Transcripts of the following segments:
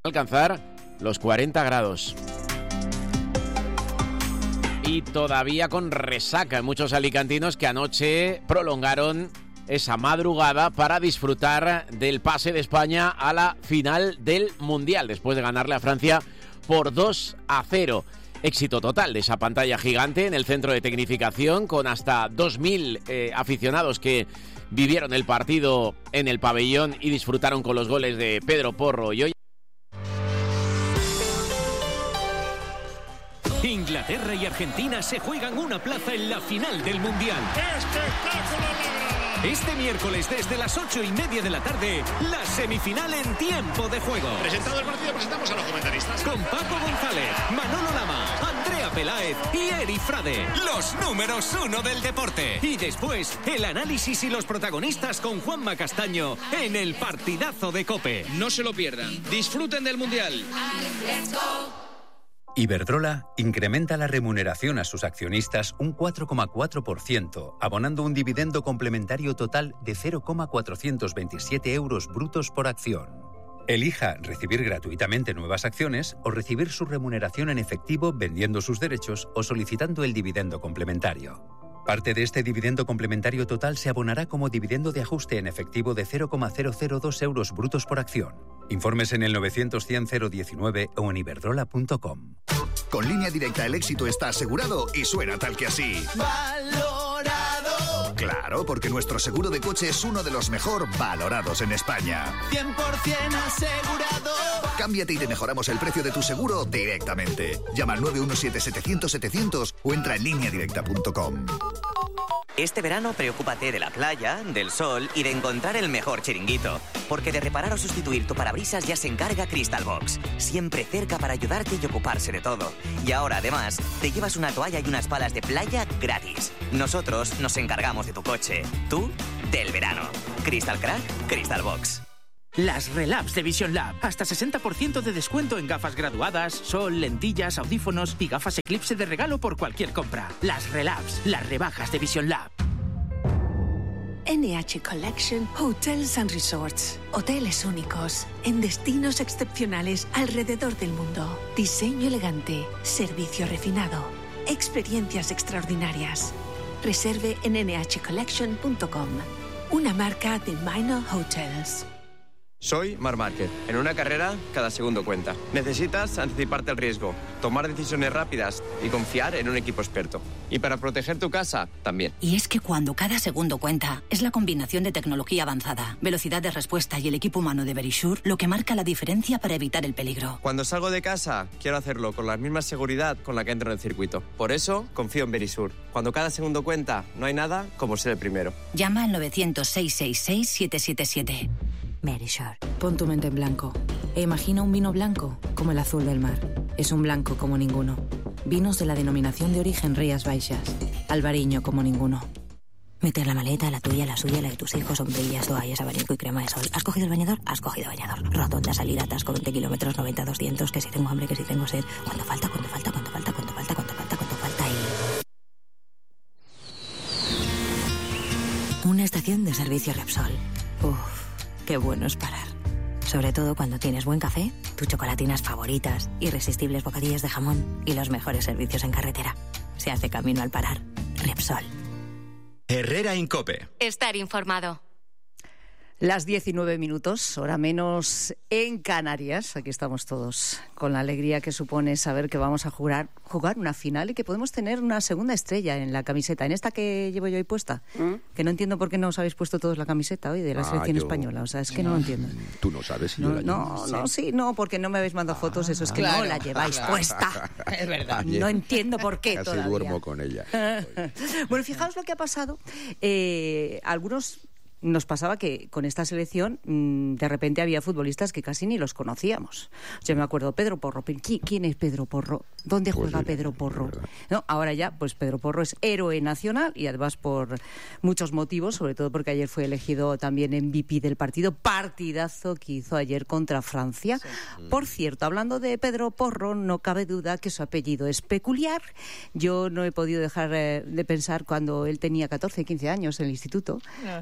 alcanzar los 40 grados. Y todavía con resaca en muchos alicantinos que anoche prolongaron esa madrugada para disfrutar del pase de España a la final del Mundial, después de ganarle a Francia por 2-0. Éxito total de esa pantalla gigante en el centro de tecnificación, con hasta 2.000 aficionados que vivieron el partido en el pabellón y disfrutaron con los goles de Pedro Porro y hoy. Inglaterra y Argentina se juegan una plaza en la final del Mundial. Este miércoles desde las 8:30 de la tarde, la semifinal en tiempo de juego. Presentado el partido, presentamos a los comentaristas. Con Paco González, Manolo Lama, Andrea Peláez y Eri Frade. Los números 1 del deporte. Y después, el análisis y los protagonistas con Juanma Castaño en el partidazo de COPE. No se lo pierdan. Disfruten del Mundial. Iberdrola incrementa la remuneración a sus accionistas un 4,4%, abonando un dividendo complementario total de 0,427 euros brutos por acción. Elija recibir gratuitamente nuevas acciones o recibir su remuneración en efectivo vendiendo sus derechos o solicitando el dividendo complementario. Parte de este dividendo complementario total se abonará como dividendo de ajuste en efectivo de 0,002 euros brutos por acción. Informes en el 900-100-019 o en iberdrola.com. Con Línea Directa el éxito está asegurado y suena tal que así. ¡Valorado! Claro, porque nuestro seguro de coche es uno de los mejor valorados en España. 100% asegurado. Cámbiate y te mejoramos el precio de tu seguro directamente. Llama al 917-700-700 o entra en lineadirecta.com. Este verano preocúpate de la playa, del sol y de encontrar el mejor chiringuito. Porque de reparar o sustituir tu parabrisas ya se encarga Crystal Box. Siempre cerca para ayudarte y ocuparse de todo. Y ahora, además, te llevas una toalla y unas palas de playa gratis. Nosotros nos encargamos de tu coche. Tú, del verano. Crystal Crack, Crystal Box. Las Relabs de Vision Lab. Hasta 60% de descuento en gafas graduadas, sol, lentillas, audífonos y gafas Eclipse de regalo por cualquier compra. Las Relabs, las rebajas de Vision Lab. NH Collection Hotels and Resorts. Hoteles únicos, en destinos excepcionales alrededor del mundo. Diseño elegante, servicio refinado, experiencias extraordinarias. Reserve en nhcollection.com. Una marca de Minor Hotels. Soy Marc Márquez. En una carrera, cada segundo cuenta. Necesitas anticiparte al riesgo, tomar decisiones rápidas y confiar en un equipo experto. Y para proteger tu casa, también. Y es que cuando cada segundo cuenta, es la combinación de tecnología avanzada, velocidad de respuesta y el equipo humano de Verisure lo que marca la diferencia para evitar el peligro. Cuando salgo de casa, quiero hacerlo con la misma seguridad con la que entro en el circuito. Por eso, confío en Verisure. Cuando cada segundo cuenta, no hay nada como ser el primero. Llama al 900-666-777. Verisure. Pon tu mente en blanco e imagina un vino blanco como el azul del mar. Es un blanco como ninguno. Vinos de la denominación de origen Rías Baixas. Albariño como ninguno. Meter la maleta, la tuya, la suya, la de tus hijos, sombrillas, toallas, abanico y crema de sol. ¿Has cogido el bañador? Has cogido bañador. Rotonda, salida, atasco, 20 kilómetros, 90-200, que si tengo hambre, que si tengo sed. ¿Cuánto falta? ¿Cuánto falta? ¿Cuánto falta? ¿Cuánto falta? ¿Cuánto falta? ¿Cuánto falta? Y... una estación de servicio Repsol. Uff. Qué bueno es parar. Sobre todo cuando tienes buen café, tus chocolatinas favoritas, irresistibles bocadillos de jamón y los mejores servicios en carretera. Se hace camino al parar. Repsol. Herrera en COPE. Estar informado. Las 19 minutos, hora menos en Canarias. Aquí estamos todos con la alegría que supone saber que vamos a jugar una final y que podemos tener una segunda estrella en la camiseta, en esta que llevo yo hoy puesta. Que no entiendo por qué no os habéis puesto todos la camiseta hoy de la selección española. O sea, es que no lo entiendo. Tú no sabes si no, yo la llevo. No, porque no me habéis mandado fotos, eso es que no la lleváis puesta. Es verdad. No entiendo por qué Casi todavía. duermo con ella. Bueno, fijaos lo que ha pasado. Algunos... nos pasaba que con esta selección de repente había futbolistas que casi ni los conocíamos. Yo me acuerdo, Pedro Porro. ¿Quién es Pedro Porro? ¿Dónde juega Pedro Porro? ¿No? Ahora ya, pues Pedro Porro es héroe nacional y además por muchos motivos, sobre todo porque ayer fue elegido también MVP del partido. Partidazo que hizo ayer contra Francia. Sí. Por cierto, hablando de Pedro Porro, no cabe duda que su apellido es peculiar. Yo no he podido dejar de pensar cuando él tenía 14, 15 años en el instituto, la bromita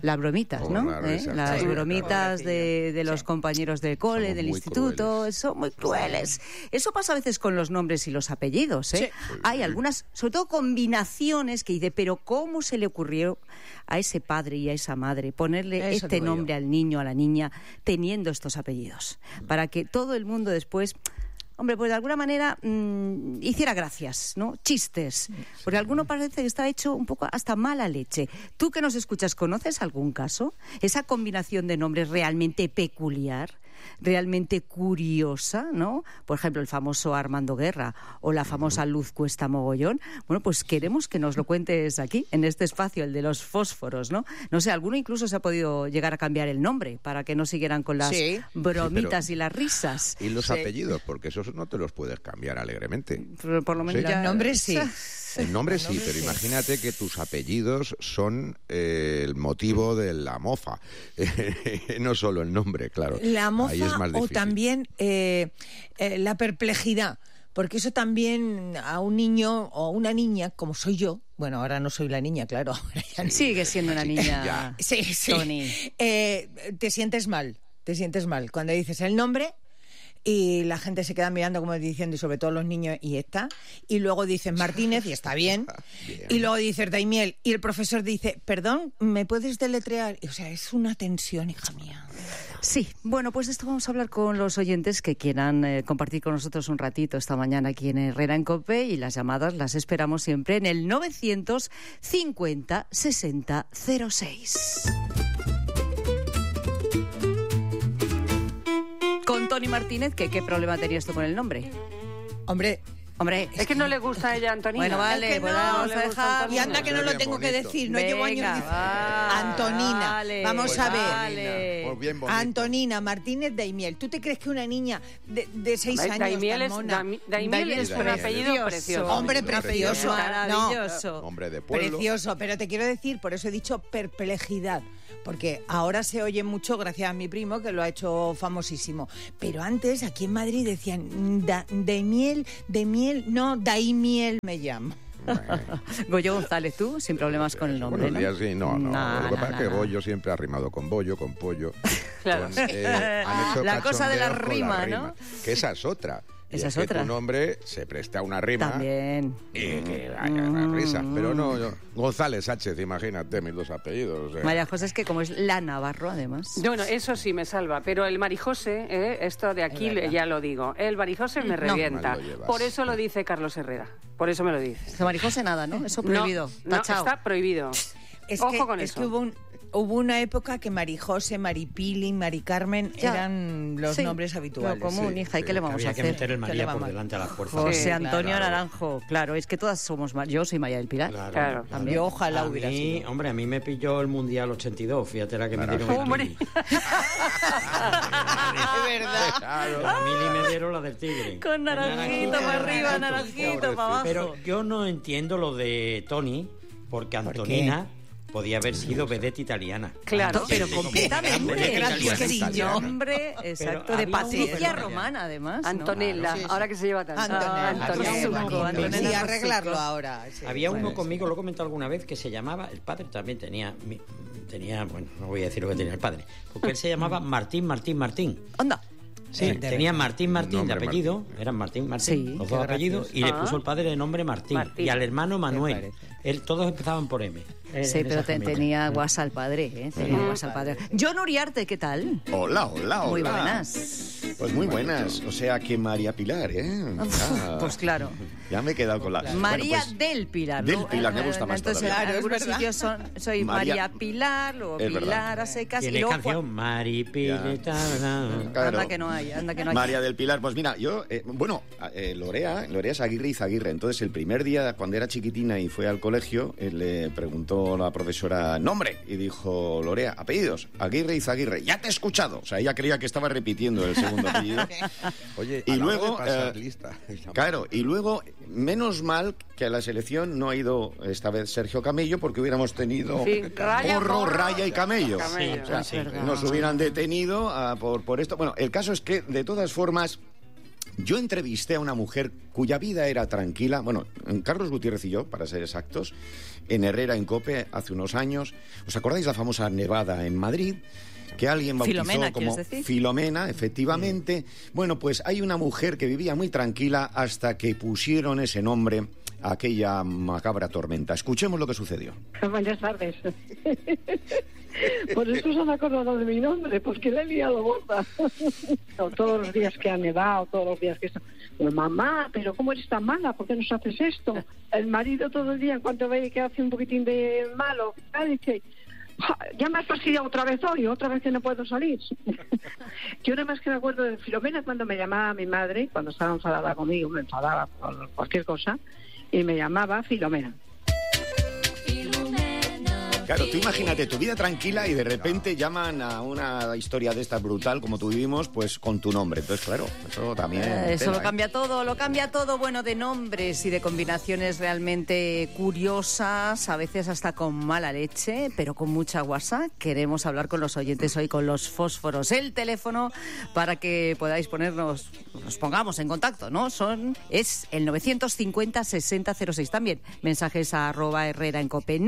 bromitas, ¿no? Las bromitas de los compañeros del cole, del instituto, son muy crueles. Eso pasa a veces con los nombres y los apellidos, ¿eh? Sí. Hay algunas, sobre todo combinaciones, que dice, pero ¿cómo se le ocurrió a ese padre y a esa madre ponerle este nombre al niño, a la niña, teniendo estos apellidos? Para que todo el mundo después... Hombre, pues de alguna manera hiciera gracias, ¿no? Chistes. Porque alguno parece que está hecho un poco hasta mala leche. Tú que nos escuchas, ¿conoces algún caso? Esa combinación de nombres realmente peculiar, realmente curiosa, ¿no? Por ejemplo, el famoso Armando Guerra o la famosa Luz Cuesta Mogollón. Bueno, pues queremos que nos lo cuentes aquí, en este espacio, el de los fósforos, ¿no? No sé, alguno incluso se ha podido llegar a cambiar el nombre para que no siguieran con las bromitas y las risas. Y los apellidos, porque esos no te los puedes cambiar alegremente. Pero por lo menos los nombres sí. El nombre sí, pero imagínate que tus apellidos son el motivo de la mofa. No solo el nombre, claro. La mofa o también la perplejidad. Porque eso también a un niño o una niña, como soy yo, bueno, ahora no soy la niña, claro. Ahora ya no. Sigue siendo una niña, sí. Tony. Te sientes mal cuando dices el nombre y la gente se queda mirando como diciendo, y sobre todo los niños, y está, y luego dices Martínez y está bien. Y luego dices Daimiel y el profesor dice, perdón, ¿me puedes deletrear? O sea, es una tensión, hija mía. Sí, bueno, pues esto vamos a hablar con los oyentes que quieran compartir con nosotros un ratito esta mañana aquí en Herrera en COPE, y las llamadas las esperamos siempre en el 950 60 06. Con Tony Martínez, ¿qué problema tenía esto con el nombre? Hombre, es que no le gusta a ella, Antonina. Bueno, vale, es que pues vamos a dejar. Y anda que no lo tengo que decir, no llevo años diciendo. Antonina, vale, vamos a ver. Vale. Antonina Martínez Daimiel. ¿Tú te crees que una niña de 6 años Daimiel tan mona? Daimiel es un apellido precioso. Hombre precioso. Maravilloso. Hombre de pueblo. Precioso, pero te quiero decir, por eso he dicho perplejidad. Porque ahora se oye mucho gracias a mi primo, que lo ha hecho famosísimo. Pero antes, aquí en Madrid decían Daimiel, Daimiel me llamo. Goyo González, tú, sin problemas con el nombre, buenos días, sí, no. Lo que pasa es que Goyo siempre ha rimado con bollo, con pollo. Claro. Han hecho la cosa de la rima, ¿no? Que esa es otra. Esa es que otra. tu nombre se presta a una rima. También. Y que haya una risa. Pero no, González Sánchez, imagínate, mis dos apellidos. María José es que como es la Navarro, además. Bueno, eso sí me salva. Pero el Marijose, esto de aquí ya lo digo. El Marijose me revienta. Por eso lo dice Carlos Herrera. Por eso me lo dice. El Marijose nada, ¿no? Eso prohibido. No, está prohibido. Ojo con eso. Es que hubo una época que Marijose, Maripili, Mari Carmen eran los nombres habituales. Lo común, hija, ¿y qué le vamos a hacer? Había que meter el María por delante a la fuerza. José Antonio Naranjo, claro, es que todas somos... Yo soy María del Pilar. Claro. También. Yo ojalá hubiera sido. Hombre, a mí me pilló el Mundial 82, fíjate la que me dieron. ¡Hombre! Es verdad. Claro. A mí me dieron la del Tigre. Con naranjito para arriba, naranjito para abajo. Pero yo no entiendo lo de Tony, porque Antonina... podía haber sido vedette italiana. Claro, pero completamente. Gracias, nombre, exacto, de Patricia Romana, además. Antonella, ahora que se lleva tanto. Antonella. Sí, arreglarlo ahora. Sí. Había uno conmigo, lo he comentado alguna vez, que se llamaba, el padre también tenía, bueno, no voy a decir lo que tenía el padre, porque él se llamaba Martín. Anda. Sí, tenía Martín de apellido, eran Martín, sí, los dos apellidos, y le puso el padre de nombre Martín. Y al hermano Manuel. Todos empezaban por M. Sí, pero tenía guasa al padre, tenía guasa al padre. John Uriarte, ¿qué tal? Hola. Muy buenas. Pues muy buenas, o sea que María Pilar, Pues claro. Ya me he quedado con la... María del Pilar. Del Pilar, me gusta más entonces, todavía. en algunos sitios soy María Pilar, luego Pilar a secas. Tiene canción, Mari Pilar. Anda que no hay. María del Pilar, pues mira, yo... Lorea es Aguirre y Zaguirre. Entonces, el primer día, cuando era chiquitina y fue al colegio, le preguntó la profesora nombre y dijo, Lorea, apellidos, Aguirre y Zaguirre. Ya te he escuchado. O sea, ella creía que estaba repitiendo el segundo apellido. Oye, y luego... lista. Claro, y luego... Menos mal que a la selección no ha ido esta vez Sergio Camello, porque hubiéramos tenido Porro, Raya y Camello. Nos hubieran detenido por esto. Bueno, el caso es que, de todas formas, Yo entrevisté a una mujer cuya vida era tranquila, bueno, Carlos Gutiérrez y yo, para ser exactos, en Herrera en COPE hace unos años. ¿Os acordáis la famosa nevada en Madrid? Que alguien bautizó Filomena, como decir? Filomena, efectivamente. Bueno, pues hay una mujer que vivía muy tranquila hasta que pusieron ese nombre a aquella macabra tormenta. Escuchemos lo que sucedió. Buenas tardes. Por eso se han acordado de mi nombre, porque le he liado gorda. Todos los días que ha nevado, todos los días que está... Pues mamá, pero ¿cómo eres tan mala? ¿Por qué nos haces esto? El marido todo el día, en cuanto ve que hace un poquitín de malo, dice... Ya me has fastidiado otra vez hoy, otra vez que no puedo salir. Yo nada más que me acuerdo de Filomena cuando me llamaba mi madre, cuando estaba enfadada conmigo, me enfadaba por cualquier cosa, y me llamaba Filomena. Claro, tú imagínate tu vida tranquila y de repente llaman a una historia de esta brutal como tú vivimos, pues con tu nombre. Entonces, claro, eso también... Eso lo cambia todo, bueno, de nombres y de combinaciones realmente curiosas, a veces hasta con mala leche, pero con mucha guasa. Queremos hablar con los oyentes hoy, con los fósforos. El teléfono para que podáis nos pongamos en contacto, ¿no? Es el 950-6006. También mensajes a @Herrera en COPE.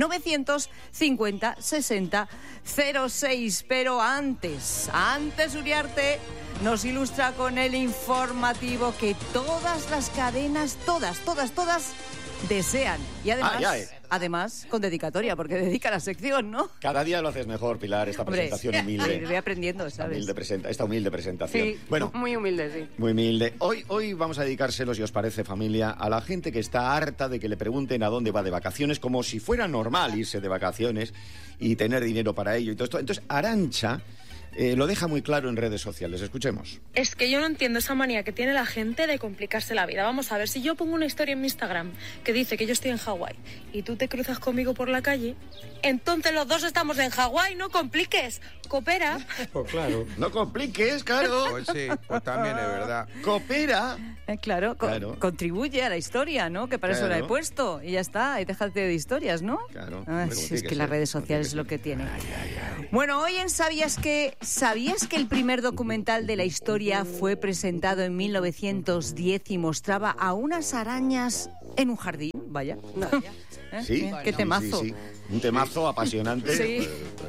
950-6006. Pero antes Uriarte nos ilustra con el informativo que todas las cadenas, todas desean. Y además con dedicatoria, porque dedica la sección, ¿no? Cada día lo haces mejor, Pilar, esta presentación humilde. Voy aprendiendo, ¿sabes? Esta humilde presentación. Sí, bueno, muy humilde, sí. Muy humilde. Hoy vamos a dedicárselo, si os parece, familia, a la gente que está harta de que le pregunten a dónde va de vacaciones, como si fuera normal irse de vacaciones y tener dinero para ello y todo esto. Entonces, Arantxa lo deja muy claro en redes sociales. Escuchemos. Es que yo no entiendo esa manía que tiene la gente de complicarse la vida. Vamos a ver, si yo pongo una historia en mi Instagram que dice que yo estoy en Hawái y tú te cruzas conmigo por la calle, entonces los dos estamos en Hawái, no compliques, coopera. Pues claro. No compliques, claro. Pues sí, pues también es verdad. Coopera. Claro. Contribuye a la historia, ¿no? Que para eso la he puesto. Y ya está, y déjate de historias, ¿no? Claro. Es que las redes sociales es lo que tienen. Bueno, hoy en ¿Sabías que el primer documental de la historia fue presentado en 1910 y mostraba a unas arañas en un jardín? Vaya. Sí. Qué temazo. Sí. Un temazo apasionante. Sí.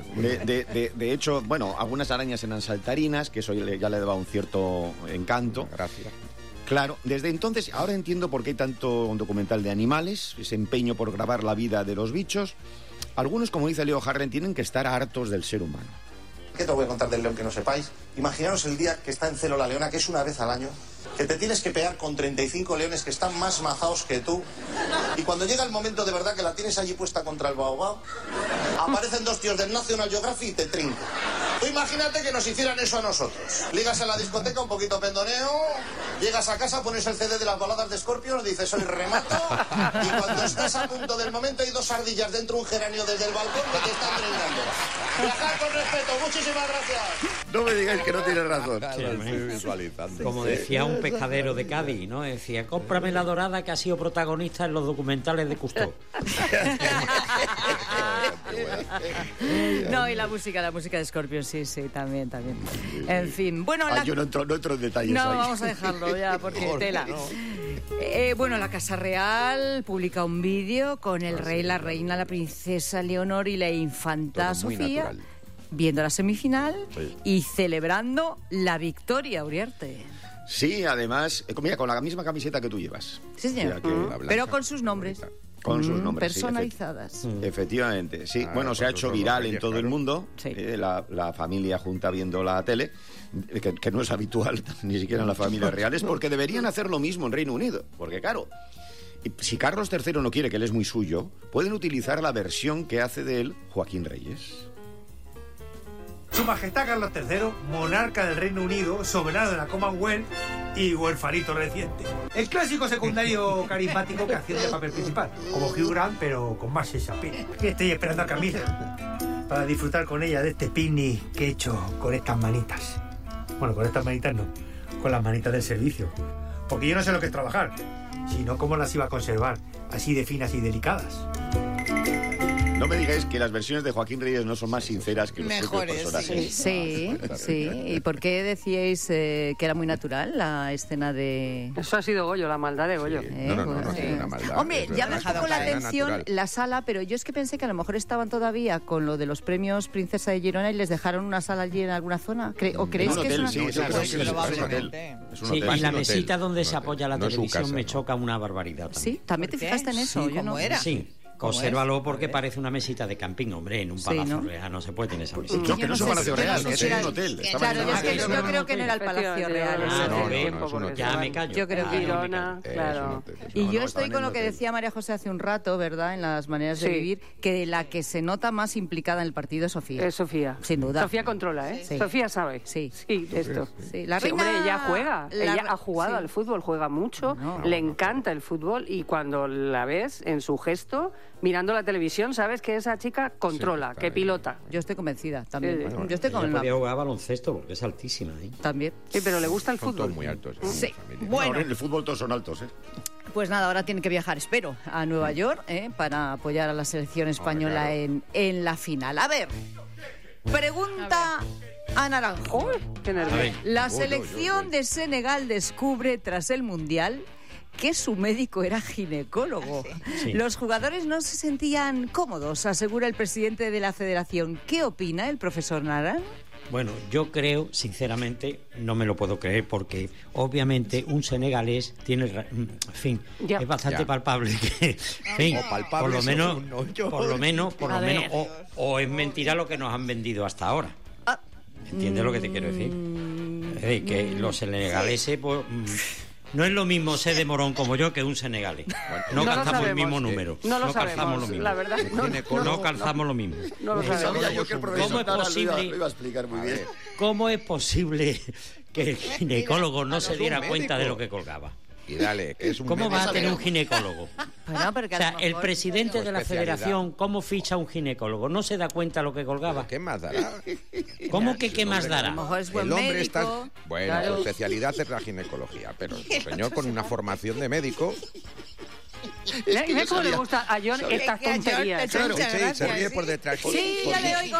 De hecho, bueno, algunas arañas eran saltarinas, que eso ya le daba un cierto encanto. Gracias. Claro, desde entonces, ahora entiendo por qué hay tanto documental de animales, ese empeño por grabar la vida de los bichos. Algunos, como dice Leo Harren, tienen que estar hartos del ser humano. ¿Qué te voy a contar del león que no sepáis? Imaginaros el día que está en celo la leona, que es una vez al año, que te tienes que pegar con 35 leones que están más mazaos que tú, y cuando llega el momento de verdad que la tienes allí puesta contra el baobab, aparecen dos tíos del National Geographic y te trincan. Tú imagínate que nos hicieran eso a nosotros. Llegas a la discoteca, un poquito pendoneo, llegas a casa, pones el CD de las baladas de Scorpions, dices soy remato, y cuando estás a punto del momento hay dos ardillas dentro de un geranio desde el balcón que te están brindando. Viajar con respeto, muchísimas gracias. No me digáis que no tienes razón. Sí, estoy visualizando. Como decía un pescadero de Cádiz, ¿no? Decía, cómprame la dorada que ha sido protagonista en los documentales de Cousteau. No, y la música de Scorpions, sí, también. En fin, bueno... Yo no entro en detalles No, ahí. vamos a dejarlo ya, porque tela. Bueno, la Casa Real publica un vídeo con el rey, la reina, la princesa Leonor y la infanta Sofía viendo la semifinal y celebrando la victoria, Uriarte. Sí, además, mira, con la misma camiseta que tú llevas. Sí, señor. Pero con sus nombres. Con sus nombres. Personalizadas. Efectivamente, sí. Bueno, se ha hecho viral en todo el mundo. La familia junta viendo la tele, que no es habitual ni siquiera en las familias reales, porque deberían hacer lo mismo en Reino Unido. Porque, claro, si Carlos III no quiere, que él es muy suyo, pueden utilizar la versión que hace de él Joaquín Reyes. Su Majestad Carlos III, monarca del Reino Unido, soberano de la Commonwealth y huerfanito reciente. El clásico secundario carismático que hacía de papel principal, como Hugh Grant, pero con más sex appeal. Aquí estoy esperando a Camila para disfrutar con ella de este picnic que he hecho con estas manitas. Bueno, con estas manitas no, con las manitas del servicio. Porque yo no sé lo que es trabajar, sino cómo las iba a conservar, así de finas y delicadas. No me digáis que las versiones de Joaquín Reyes no son más sinceras que los propios personajes. Sí. ¿Y por qué decíais que era muy natural la escena de...? Eso ha sido Goyo, la maldad de Goyo. No tiene una maldad. Hombre, ya me dejó la atención la sala, pero yo es que pensé que a lo mejor estaban todavía con lo de los premios Princesa de Girona y les dejaron una sala allí en alguna zona. ¿O creéis que es una...? Sí, y la mesita donde se apoya la televisión me choca una barbaridad. Sí, también te fijaste en eso. Sí, ¿cómo era? Sí. Consérvalo porque parece una mesita de camping, hombre, en un Palacio Real no se puede tener esa mesita. No, que no es un Palacio Real, que es un hotel. Claro, yo creo que no era el Palacio Real. Ya me callo. Yo creo que Girona, claro. Y yo estoy con lo que decía María José hace un rato, ¿verdad?, en las maneras de vivir, que la que se nota más implicada en el partido es Sofía. Es Sofía. Sin duda. Sofía controla, ¿eh? Sí. Sofía sabe. Sí, esto. Sí, la reina... hombre, ella juega. Ella ha jugado al fútbol, juega mucho, le encanta el fútbol y cuando la ves en su gesto, mirando la televisión, sabes que esa chica controla, que pilota. Yo estoy convencida también. Yo estoy con podía jugar baloncesto porque es altísima. También. Sí, pero le gusta el fútbol. Son todos muy altos. Sí. Bueno, en el fútbol todos son altos, ¿eh? Pues nada, ahora tiene que viajar, espero, a Nueva York para apoyar a la selección española en la final. A ver, pregunta a Naranjo. La selección de Senegal descubre tras el Mundial que su médico era ginecólogo. Sí. Los jugadores no se sentían cómodos, asegura el presidente de la federación. ¿Qué opina el profesor Naran? Bueno, yo creo, sinceramente, no me lo puedo creer porque obviamente un senegalés tiene, en fin, es bastante palpable que, en fin, por lo menos, o es mentira lo que nos han vendido hasta ahora. ¿Entiendes lo que te quiero decir? Es decir, que los senegaleses, pues, no es lo mismo ser de Morón como yo que un senegalés. No calzamos el mismo número. No calzamos lo mismo. La verdad, no calzamos lo mismo. No lo sabía yo que el profesor lo iba a explicar muy bien. ¿Cómo es posible que el ginecólogo no se diera cuenta de lo que colgaba? Y dale, que es un ¿Cómo va a tener un ginecólogo? Bueno, o sea, el presidente de la federación, ¿cómo ficha un ginecólogo? ¿No se da cuenta de lo que colgaba? ¿Qué más dará? ¿Cómo que qué más dará? A lo mejor es buen el hombre médico, está... Bueno, su especialidad es la ginecología, pero el señor con una formación de médico... ¿Ves cómo le gusta a John estas tonterías? Claro, se ríe por detrás. Sí, ya le oigo.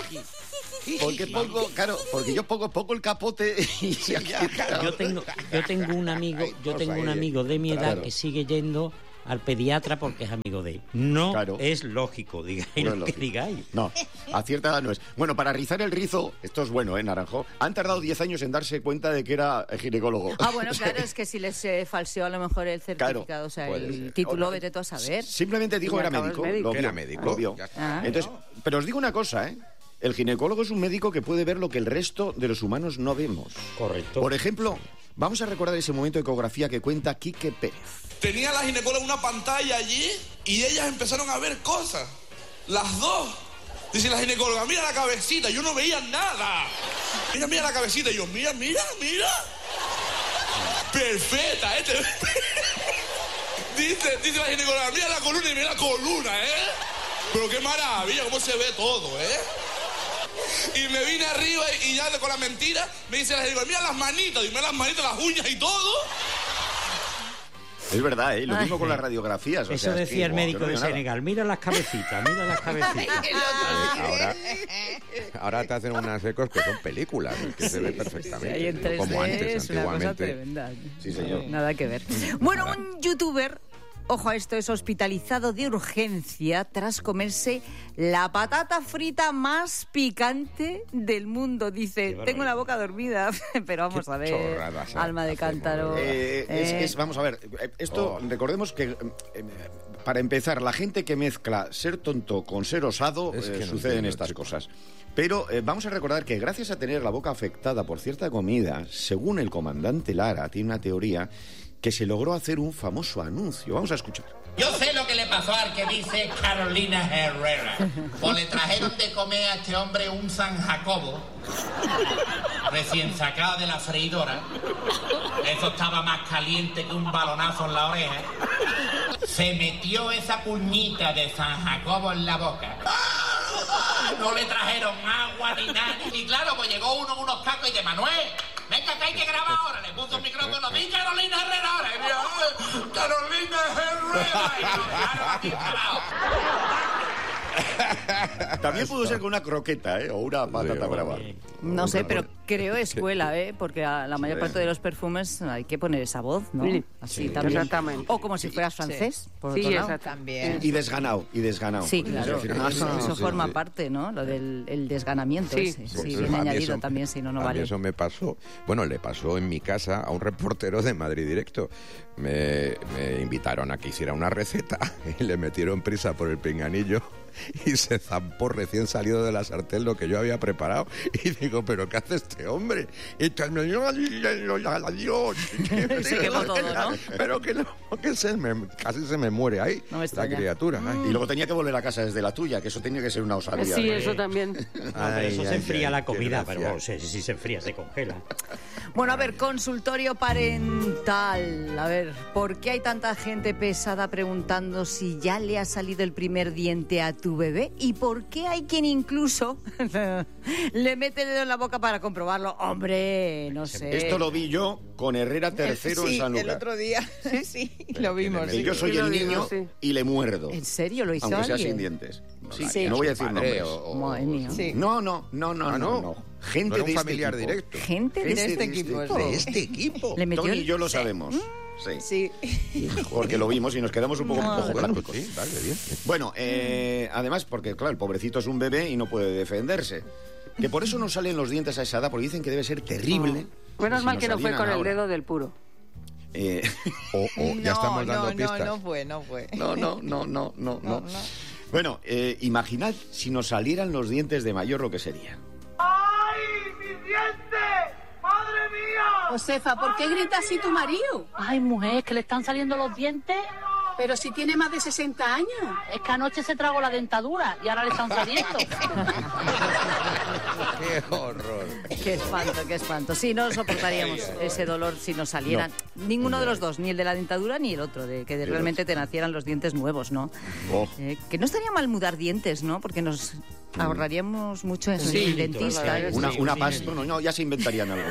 Porque yo pongo el capote y yo tengo un amigo de mi edad que sigue yendo al pediatra porque es amigo de él. No es lógico, digáis lo que digáis. No, a cierta edad no es. Bueno, para rizar el rizo, esto es bueno, Naranjo, han tardado 10 años en darse cuenta de que era ginecólogo. Bueno, claro, es que si les falseó a lo mejor el certificado, o sea, el título, vete tú a saber. Simplemente dijo era médico. Era médico. Lo vio. Entonces, pero os digo una cosa, el ginecólogo es un médico que puede ver lo que el resto de los humanos no vemos. Correcto. Por ejemplo, vamos a recordar ese momento de ecografía que cuenta Quique Pérez. Tenía la ginecóloga una pantalla allí y ellas empezaron a ver cosas. Las dos. Dice la ginecóloga, mira la cabecita. Yo no veía nada. Mira la cabecita. Y yo, mira. Perfecta, Dice la ginecóloga, mira la columna y mira la columna, Pero qué maravilla, cómo se ve todo, Y me vine arriba y ya con la mentira me dice la ginecóloga, mira las manitas, dime las manitas, las uñas y todo. Es verdad, lo mismo con las radiografías. Eso decía el médico de Senegal. Mira las cabecitas. Ahora te hacen unas ecos que son películas, que se ve perfectamente. Sí, en 3D como antes, es una antiguamente. cosa tremenda. Sí, señor. Nada que ver. Bueno, un youtuber... Ojo a esto, es hospitalizado de urgencia tras comerse la patata frita más picante del mundo. Dice, tengo la boca dormida, pero vamos a ver, alma de cántaro. Vamos a ver, esto recordemos que... para empezar, la gente que mezcla ser tonto con ser osado, suceden estas cosas. Pero vamos a recordar que gracias a tener la boca afectada por cierta comida, según el comandante Lara, tiene una teoría que se logró hacer un famoso anuncio. Vamos a escuchar. Yo sé lo que le pasó al que dice Carolina Herrera. Pues le trajeron de comer a este hombre un San Jacobo, recién sacado de la freidora. Eso estaba más caliente que un balonazo en la oreja. Se metió esa puñita de San Jacobo en la boca. No le trajeron agua ni nada. Y claro, pues llegó uno con unos tacos y de Manuel, venga que hay que grabar ahora. Le puso un micrófono, di Carolina Herrera ahora. Y yo, Carolina Herrera. Y yo, claro, aquí grabado. También pudo ser con una croqueta, o una patata brava. No sé, pero creo escuela, porque a la mayor parte de los perfumes hay que poner esa voz, ¿no? Sí. Así también. Exactamente. O como si fueras francés, por Sí, otro lado. exactamente. Y desganado. Sí, claro. Eso forma sí. parte, ¿no? Lo del desganamiento Sí. ese. Pues Sí, a bien mí añadido eso- también, si no, no a mí vale. eso me pasó. Bueno, le pasó en mi casa a un reportero de Madrid Directo. Me invitaron a que hiciera una receta y le metieron prisa por el pinganillo y se zampó recién salido de la sartén lo que yo había preparado. Y digo, ¿pero qué hace este hombre? Y terminó, adiós. Se quemó todo, ¿no? Pero que no, que casi se me muere ahí No me la extraña. criatura. Ay. Y luego tenía que volver a casa desde la tuya, que eso tenía que ser una osadía. Sí, eso también. Pero eso se enfría la comida, pero bueno, si se enfría, se congela. Bueno, a ver, consultorio parental. A ver, ¿por qué hay tanta gente pesada preguntando si ya le ha salido el primer diente a tu bebé? ¿Y por qué hay quien incluso le mete el dedo en la boca para comprobarlo? Hombre, no sé. Esto lo vi yo con Herrera III en San el Lucas. otro día. Sí, lo vimos. Que yo soy el niño y le muerdo. ¿En serio lo hizo Aunque sea alguien? sin dientes. Sí, Sí. no voy a decir Padre, nombres. Madre mía. Sí. No. ¿no? Gente No era un de este familiar equipo. directo. Gente de este equipo, De este equipo. Le metió Tony y el- yo lo sabemos. Sí. Sí. Porque lo vimos y nos quedamos un poco blancos. Sí, vale, bien. Bueno, además, porque claro, el pobrecito es un bebé y no puede defenderse. Que por eso no salen los dientes a esa edad, porque dicen que debe ser terrible. Menos Si mal nos que no fue salieran con el ahora. dedo del puro. Ya estamos dando pistas. No fue. No. Bueno, imaginad si nos salieran los dientes de mayor lo que sería. ¡Ay, mi diente! ¡Madre mía! Josefa, ¿por qué grita así tu marido? Ay, mujer, que le están saliendo los dientes. Pero si tiene más de 60 años. Es que anoche se tragó la dentadura y ahora le están saliendo. ¡Qué horror! Qué espanto. Sí, no soportaríamos ese dolor si nos salieran. Ninguno de los dos, ni el de la dentadura ni el otro, de que realmente te nacieran los dientes nuevos, ¿no? Oh. Que no estaría mal mudar dientes, ¿no? Porque nos ahorraríamos mucho en el dentista. Una pasta. No, ya se inventarían algo.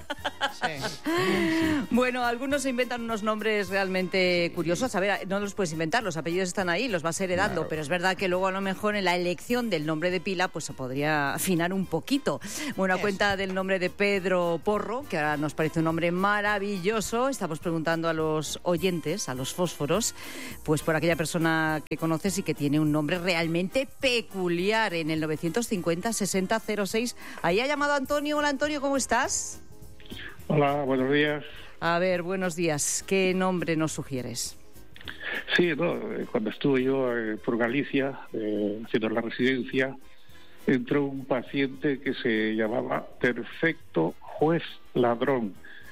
Bueno, algunos se inventan unos nombres realmente curiosos. A ver, no los puedes inventar, los apellidos están ahí, los vas heredando, Claro. pero es verdad que luego a lo mejor en la elección del nombre de pila pues se podría afinar un poquito. Bueno, a cuenta del nombre de Pedro Porro, que ahora nos parece un nombre maravilloso, estamos preguntando a los oyentes, a los fósforos, pues por aquella persona que conoces y que tiene un nombre realmente peculiar. En el 950-6006, ahí ha llamado Antonio. Hola Antonio, ¿cómo estás? Hola, buenos días. A ver, buenos días. ¿Qué nombre nos sugieres? Sí, cuando estuve yo por Galicia haciendo la residencia, entró un paciente que se llamaba Perfecto Juez Ladrón.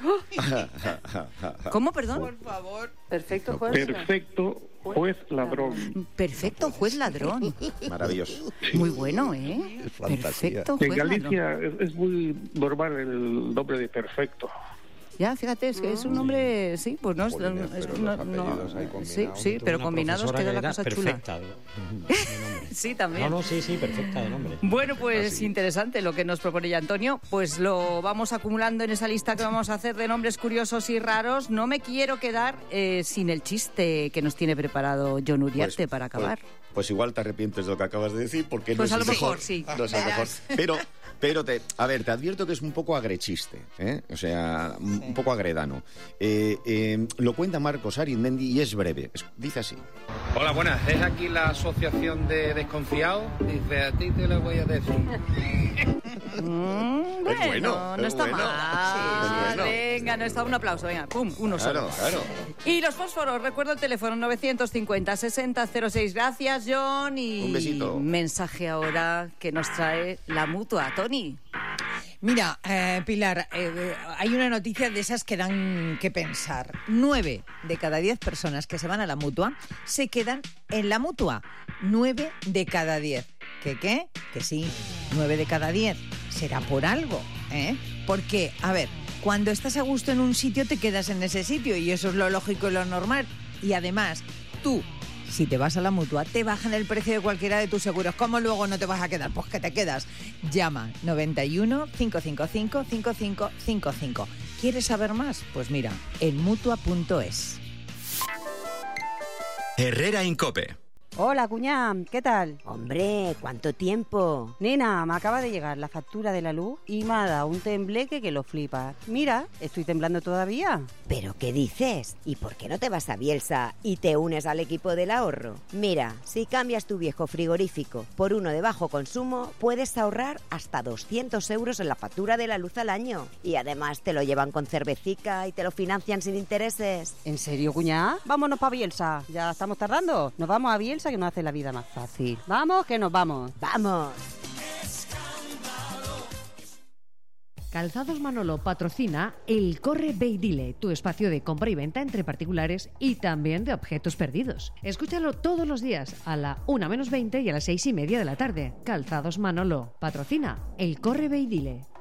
¿Cómo, perdón? Por favor. Perfecto juez. Perfecto Juez Ladrón. Perfecto juez ladrón. Maravilloso. Muy bueno, ¿eh? Perfecto En juez ladrón. Galicia es muy normal el nombre de Perfecto. Ya, fíjate, es que es un nombre, sí, pues no, sí, pero combinados queda la cosa perfecta chula. de nombre. Sí, también. Sí, perfecta de nombre. Bueno, pues interesante lo que nos propone ya Antonio. Pues lo vamos acumulando en esa lista que vamos a hacer de nombres curiosos y raros. No me quiero quedar sin el chiste que nos tiene preparado Jon Uriarte para acabar. Pues igual te arrepientes de lo que acabas de decir, porque Pues no a es lo el mejor mejor. sí. No es el mejor. Pero te advierto que es un poco agrechiste, ¿eh? O sea, un poco agredano. Lo cuenta Marcos Arizmendi y es breve. Dice así. Hola, buenas. ¿Es aquí la asociación de desconfiados? Dice, a ti te lo voy a decir. Bueno, no está bueno. mal. Sí, bueno. Venga, no está. Un aplauso, venga, pum, uno solo. Claro. Y los fósforos, recuerdo el teléfono 950-6006. Gracias, John. Y Un besito. mensaje ahora que nos trae la Mutua. Tony. Mira, Pilar, hay una noticia de esas que dan que pensar. 9 de cada 10 personas que se van a la Mutua se quedan en la Mutua. 9 de cada 10. ¿Qué? Que sí, 9 de cada 10. Será por algo, ¿eh? Porque, a ver, cuando estás a gusto en un sitio te quedas en ese sitio y eso es lo lógico y lo normal. Y además, tú, si te vas a la Mutua, te bajan el precio de cualquiera de tus seguros. ¿Cómo luego no te vas a quedar? Pues que te quedas. Llama 91 555 5555. ¿Quieres saber más? Pues mira, en Mutua.es. Herrera Incope. Hola, cuñá, ¿qué tal? Hombre, ¿cuánto tiempo? Nena, me acaba de llegar la factura de la luz y me ha dado un tembleque que lo flipa. Mira, estoy temblando todavía. ¿Pero qué dices? ¿Y por qué no te vas a Bielsa y te unes al equipo del ahorro? Mira, si cambias tu viejo frigorífico por uno de bajo consumo, puedes ahorrar hasta 200 euros en la factura de la luz al año. Y además te lo llevan con cervecica y te lo financian sin intereses. ¿En serio, cuñá? Vámonos para Bielsa. Ya estamos tardando. Nos vamos a Bielsa, que nos hace la vida más fácil. Vamos, que nos vamos. ¡Vamos! Calzados Manolo patrocina el Corre Ve y Dile, tu espacio de compra y venta entre particulares y también de objetos perdidos. Escúchalo todos los días a la 1:20 y a las 6:30 de la tarde. Calzados Manolo patrocina el Corre Ve y Dile.